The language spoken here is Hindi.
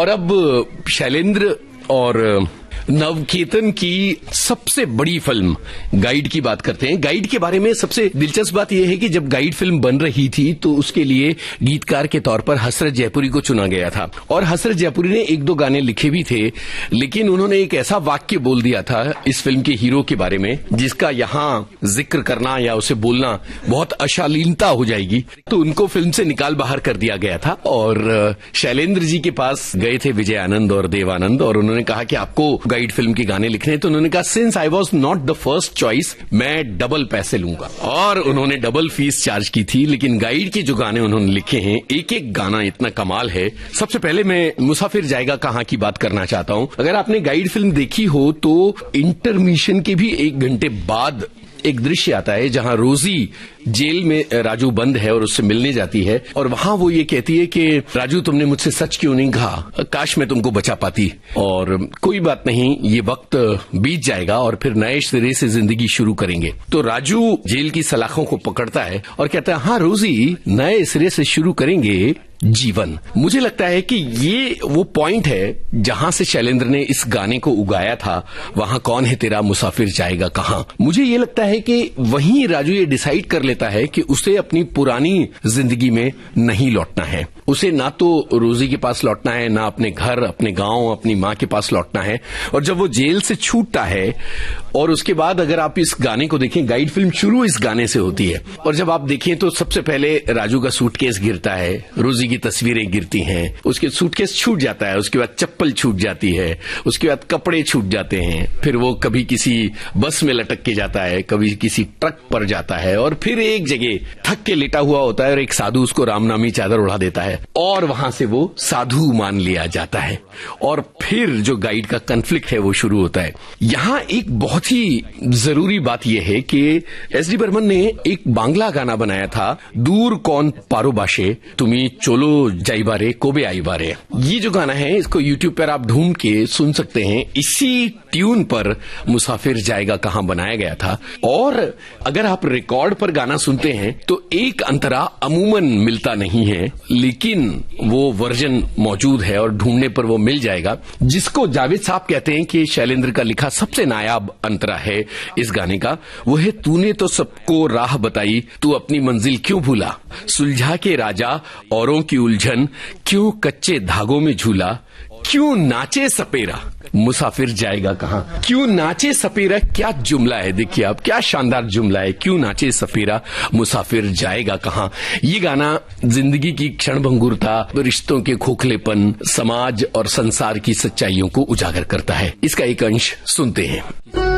और अब शैलेंद्र और नवकेतन की सबसे बड़ी फिल्म गाइड की बात करते हैं। गाइड के बारे में सबसे दिलचस्प बात यह है कि जब गाइड फिल्म बन रही थी तो उसके लिए गीतकार के तौर पर हसरत जयपुरी को चुना गया था और हसरत जयपुरी ने 1-2 गाने लिखे भी थे, लेकिन उन्होंने एक ऐसा वाक्य बोल दिया था इस फिल्म के हीरो के बारे में जिसका यहाँ जिक्र करना या उसे बोलना बहुत अशालीनता हो जाएगी, तो उनको फिल्म से निकाल बाहर कर दिया गया था। और शैलेंद्र जी के पास गए थे विजय आनंद और देवानंद और उन्होंने कहा कि आपको गाइड फिल्म के गाने लिखने, तो उन्होंने कहा since I was not the first choice मैं डबल पैसे लूंगा, और उन्होंने डबल फीस चार्ज की थी। लेकिन गाइड के जो गाने उन्होंने लिखे हैं, एक एक गाना इतना कमाल है। सबसे पहले मैं मुसाफिर जाएगा कहां की बात करना चाहता हूं। अगर आपने गाइड फिल्म देखी हो तो इंटरमिशन के भी 1 घंटे बाद एक दृश्य आता है जहां रोजी जेल में राजू बंद है और उससे मिलने जाती है और वहां वो ये कहती है कि राजू तुमने मुझसे सच क्यों नहीं कहा, काश मैं तुमको बचा पाती, और कोई बात नहीं ये वक्त बीत जाएगा और फिर नए सिरे से जिंदगी शुरू करेंगे। तो राजू जेल की सलाखों को पकड़ता है और कहता है हाँ रोजी नए सिरे से शुरू करेंगे जीवन। मुझे लगता है कि ये वो पॉइंट है जहां से शैलेंद्र ने इस गाने को उगाया था, वहां कौन है तेरा मुसाफिर जाएगा कहां। मुझे ये लगता है कि वहीं राजू ये डिसाइड कर लेता है कि उसे अपनी पुरानी जिंदगी में नहीं लौटना है। उसे ना तो रोजी के पास लौटना है, ना अपने घर, अपने गांव, अपनी मां के पास लौटना है। और जब वो जेल से छूटता है और उसके बाद अगर आप इस गाने को देखें, गाइड फिल्म शुरू इस गाने से होती है और जब आप देखें तो सबसे पहले राजू का सूटकेस गिरता है, रोजी की तस्वीरें गिरती हैं, उसके सूटकेस छूट जाता है, उसके बाद चप्पल छूट जाती है, उसके बाद कपड़े छूट जाते हैं, फिर वो कभी किसी बस में लटक के जाता है, कभी किसी ट्रक पर जाता है और फिर एक जगह थक के लेटा हुआ होता है और एक साधु उसको रामनामी चादर उड़ा देता है और वहां से वो साधु मान लिया जाता है और फिर जो गाइड का कॉन्फ्लिक्ट है वो शुरू होता है। यहां एक बहुत ही जरूरी बात यह है कि एस.डी. बर्मन ने एक बांग्ला गाना बनाया था, दूर कौन पारो बाशे तुम्ही चोलो जाइबारे कोबे आईबारे। ये जो गाना है इसको यूट्यूब पर आप ढूंढ के सुन सकते हैं। इसी ट्यून पर मुसाफिर जाएगा कहां बनाया गया था। और अगर आप रिकॉर्ड पर गाना सुनते हैं तो एक अंतरा अमूमन मिलता नहीं है, लेकिन वो वर्जन मौजूद है और ढूंढने पर वो मिल जाएगा, जिसको जावेद साहब कहते हैं कि शैलेंद्र का लिखा सबसे नायाब अंतरा है इस गाने का। वो है तूने तो सबको राह बताई, तू अपनी मंजिल क्यों भूला, सुलझा के राजा औरों की उलझन, क्यों कच्चे धागों में झूला, क्यों नाचे सपेरा मुसाफिर जाएगा कहां। क्यों नाचे सपेरा, क्या जुमला है, देखिए आप, क्या शानदार जुमला है। क्यों नाचे सपेरा मुसाफिर जाएगा कहां। ये गाना जिंदगी की क्षणभंगुरता, रिश्तों के खोखलेपन, समाज और संसार की सच्चाइयों को उजागर करता है। इसका एक अंश सुनते हैं।